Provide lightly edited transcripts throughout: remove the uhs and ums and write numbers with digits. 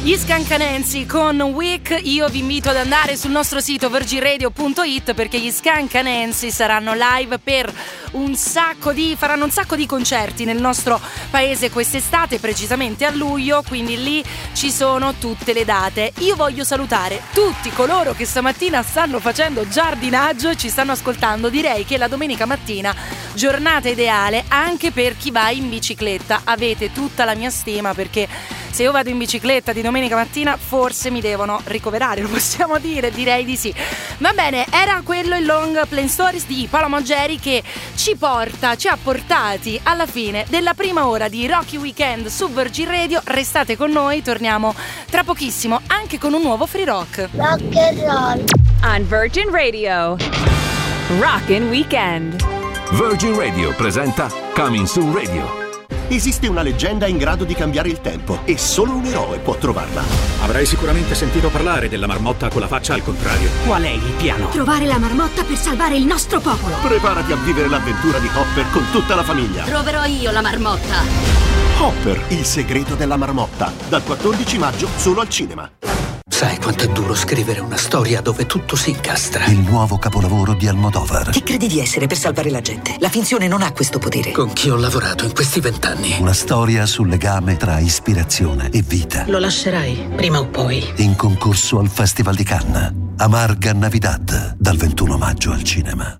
Gli Scancanensi con Week. Io vi invito ad andare sul nostro sito virginradio.it perché gli Scancanensi saranno live per faranno un sacco di concerti nel nostro paese quest'estate, precisamente a luglio, quindi lì ci sono tutte le date. Io voglio salutare tutti coloro che stamattina stanno facendo giardinaggio e ci stanno ascoltando. Direi che la domenica mattina, giornata ideale anche per chi va in bicicletta. Avete tutta la mia stima, perché se io vado in bicicletta di domenica mattina forse mi devono ricoverare, lo possiamo dire? Direi di sì. Va bene, era quello il Long Plane Stories di Paolo Maggeri che ci ha portati alla fine della prima ora di Rocky Weekend su Virgin Radio. Restate con noi, torniamo tra pochissimo anche con un nuovo free rock. Rock and roll on Virgin Radio. Rockin' Weekend. Virgin Radio presenta Coming Soon Radio. Esiste una leggenda in grado di cambiare il tempo e solo un eroe può trovarla. Avrai sicuramente sentito parlare della marmotta con la faccia al contrario. Qual è il piano? Trovare la marmotta per salvare il nostro popolo. Preparati a vivere l'avventura di Hopper con tutta la famiglia. Troverò io la marmotta. Hopper, il segreto della marmotta. Dal 14 maggio solo al cinema. Sai quanto è duro scrivere una storia dove tutto si incastra? Il nuovo capolavoro di Almodovar. Chi credi di essere per salvare la gente? La finzione non ha questo potere. Con chi ho lavorato in questi 20 anni. Una storia sul legame tra ispirazione e vita. Lo lascerai, prima o poi. In concorso al Festival di Cannes. Amarga Navidad, dal 21 maggio al cinema.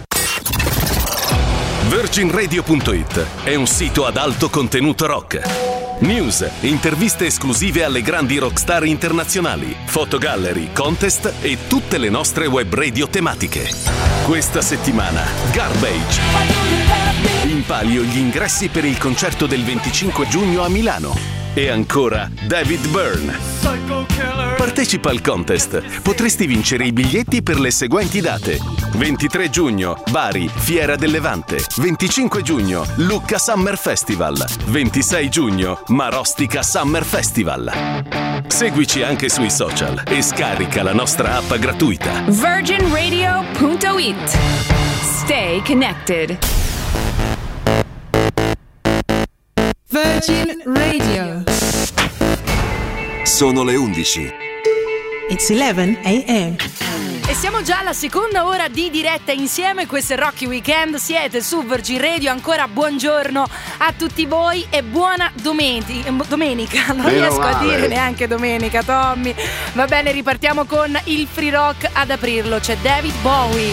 VirginRadio.it è un sito ad alto contenuto rock. News, interviste esclusive alle grandi rockstar internazionali, fotogallery, contest e tutte le nostre web radio tematiche. Questa settimana, Garbage. In palio gli ingressi per il concerto del 25 giugno a Milano. E ancora David Byrne. Partecipa al contest. Potresti vincere i biglietti per le seguenti date: 23 giugno Bari, Fiera del Levante; 25 giugno Lucca Summer Festival; 26 giugno Marostica Summer Festival. Seguici anche sui social e scarica la nostra app gratuita. virginradio.it. Stay connected. Virgin Radio. Sono le 11. It's 11 a.m. E siamo già alla seconda ora di diretta insieme. Questo è Rocky Weekend, siete su Virgin Radio. Ancora buongiorno a tutti voi e buona domenica. Non riesco a dire neanche domenica, Tommy. Va bene, ripartiamo con il free rock. Ad aprirlo c'è David Bowie.